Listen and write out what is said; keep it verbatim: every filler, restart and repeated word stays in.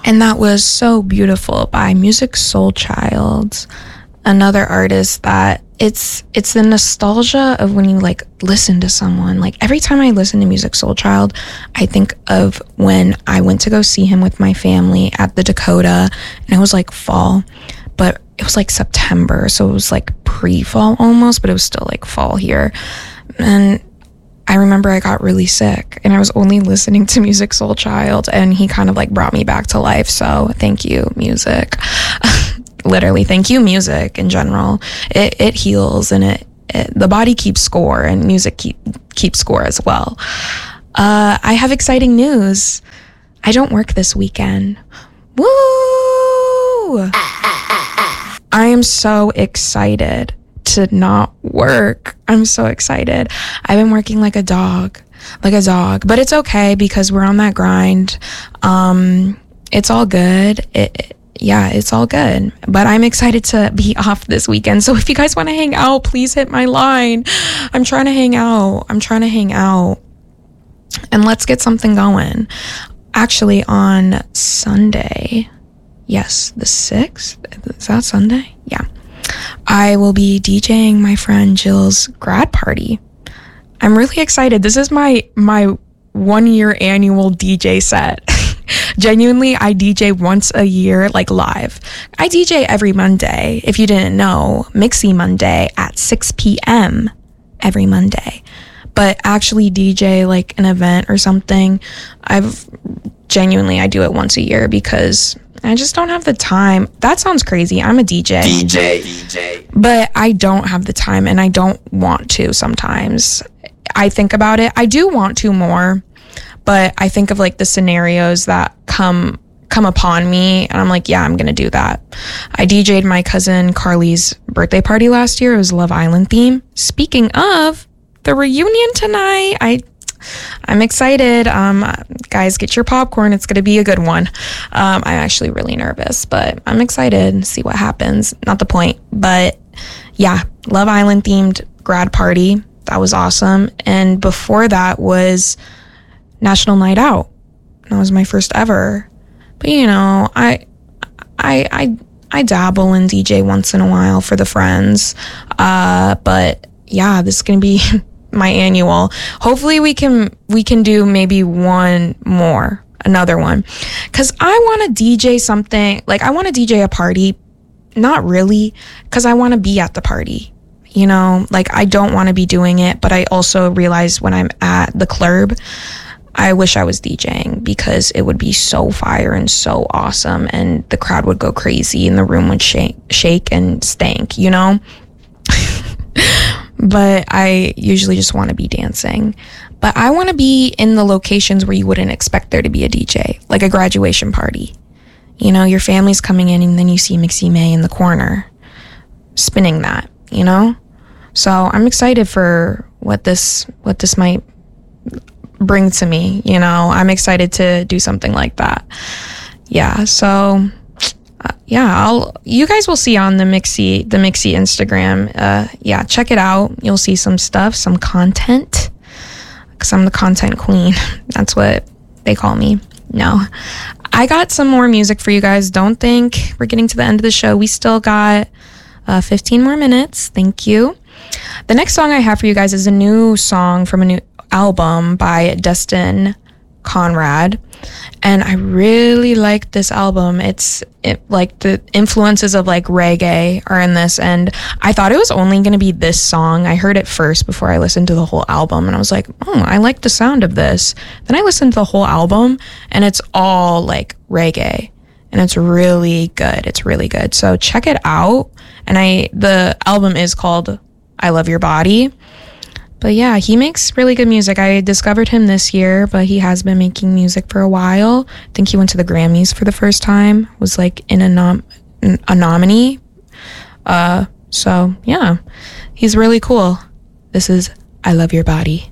And that was So Beautiful by Musiq Soulchild, another artist that it's it's the nostalgia of when you like listen to someone. Like every time I listen to Musiq Soulchild, I think of when I went to go see him with my family at the Dakota, and it was like fall, but it was like September, so it was like pre-fall almost, but it was still like fall here. And I remember I got really sick and I was only listening to Musiq Soulchild, and he kind of like brought me back to life. So thank you, music. Literally, thank you, music in general. It it heals, and it, it the body keeps score, and music keep keeps score as well. Uh, I have exciting news. I don't work this weekend. Woo! I am so excited to not work. I'm so excited. I've been working like a dog, like a dog, but it's okay because we're on that grind. Um, it's all good. It, it Yeah, it's all good. But I'm excited to be off this weekend. So if you guys want to hang out, please hit my line. I'm trying to hang out. I'm trying to hang out. And let's get something going. Actually, on Sunday, yes, the sixth, is that Sunday? Yeah. I will be DJing my friend Jill's grad party. I'm really excited. This is my my one year annual D J set. Genuinely, I D J once a year, like live. I D J every Monday. If you didn't know, Mixie Monday at six p.m. every Monday. But actually D J like an event or something, I've genuinely, I do it once a year because I just don't have the time. That sounds crazy. I'm a D J. D J, D J. But I don't have the time, and I don't want to sometimes. I think about it. I do want to more, but I think of like the scenarios that come come upon me, and I'm like, yeah, I'm gonna do that. I D J'd my cousin Carly's birthday party last year. It was Love Island theme. Speaking of the reunion tonight, I I'm excited. Um, guys, get your popcorn. It's gonna be a good one. Um, I'm actually really nervous, but I'm excited to see what happens. Not the point, but yeah, Love Island themed grad party. That was awesome. And before that was National Night Out. That was my first ever. But you know, I I I I dabble in D J once in a while for the friends. Uh, but yeah, this is gonna be my annual. Hopefully we can we can do maybe one more, another one. Cause I wanna D J something, like I wanna D J a party. Not really, cause I wanna be at the party. You know, like I don't wanna be doing it, but I also realize when I'm at the club, I wish I was DJing because it would be so fire and so awesome, and the crowd would go crazy and the room would shake, shake and stank, you know? But I usually just want to be dancing. But I want to be in the locations where you wouldn't expect there to be a D J, like a graduation party. You know, your family's coming in and then you see Mixie May in the corner spinning that, you know? So I'm excited for what this what this might bring to me, you know? I'm excited to do something like that. Yeah, so uh, yeah, I'll you guys will see on the Mixie the Mixie Instagram. Uh yeah, check it out. You'll see some stuff, some content, because I'm the content queen. That's what they call me. No, I got some more music for you guys. Don't think we're getting to the end of the show. We still got uh, fifteen more minutes. Thank you. The next song I have for you guys is a new song from a new album by Dustin Conrad, and I really like this album. It's it, like the influences of like reggae are in this, and I thought it was only going to be this song. I heard it first before I listened to the whole album, and I was like, oh, I like the sound of this. Then I listened to the whole album, and it's all like reggae, and it's really good. It's really good. So check it out. And I the album is called I Love Your Body. But yeah, he makes really good music. I discovered him this year, but he has been making music for a while. I think he went to the Grammys for the first time, was like in a, nom- a nominee. Uh, so yeah, he's really cool. This is I Love Your Body.